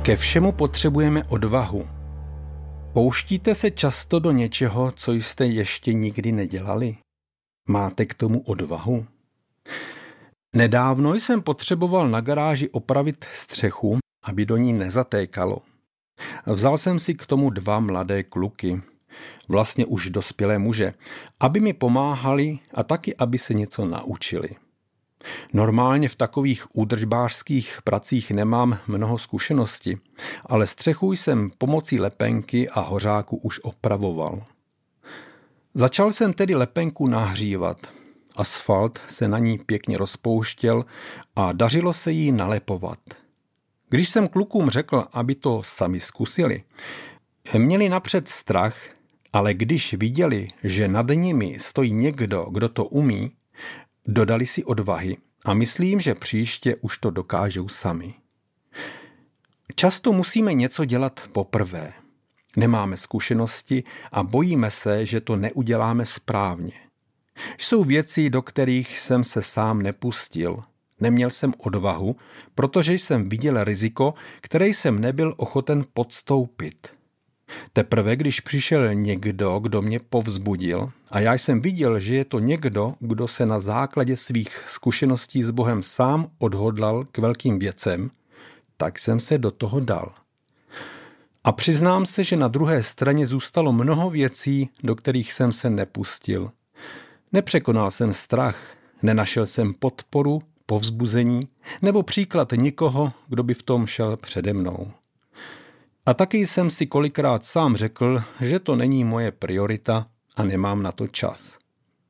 Ke všemu potřebujeme odvahu. Pouštíte se často do něčeho, co jste ještě nikdy nedělali? Máte k tomu odvahu? Nedávno jsem potřeboval na garáži opravit střechu, aby do ní nezatékalo. Vzal jsem si k tomu 2 mladé kluky, vlastně už dospělé muže, aby mi pomáhali a taky, aby se něco naučili. Normálně v takových údržbářských pracích nemám mnoho zkušenosti, ale střechu jsem pomocí lepenky a hořáku už opravoval. Začal jsem tedy lepenku nahřívat. Asfalt se na ní pěkně rozpouštěl a dařilo se jí nalepovat. Když jsem klukům řekl, aby to sami zkusili, měli napřed strach, ale když viděli, že nad nimi stojí někdo, kdo to umí, dodali si odvahy a myslím, že příště už to dokážou sami. Často musíme něco dělat poprvé. Nemáme zkušenosti a bojíme se, že to neuděláme správně. Jsou věci, do kterých jsem se sám nepustil. Neměl jsem odvahu, protože jsem viděl riziko, které jsem nebyl ochoten podstoupit. Teprve, když přišel někdo, kdo mě povzbudil a já jsem viděl, že je to někdo, kdo se na základě svých zkušeností s Bohem sám odhodlal k velkým věcem, tak jsem se do toho dal. A přiznám se, že na druhé straně zůstalo mnoho věcí, do kterých jsem se nepustil. Nepřekonal jsem strach, nenašel jsem podporu, povzbuzení nebo příklad nikoho, kdo by v tom šel přede mnou. A taky jsem si kolikrát sám řekl, že to není moje priorita a nemám na to čas.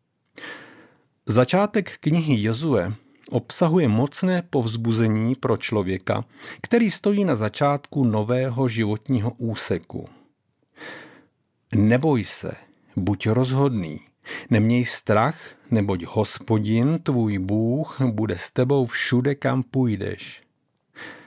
Začátek knihy Jozue obsahuje mocné povzbuzení pro člověka, který stojí na začátku nového životního úseku. Neboj se, buď rozhodný, neměj strach, neboť Hospodin, tvůj Bůh, bude s tebou všude, kam půjdeš.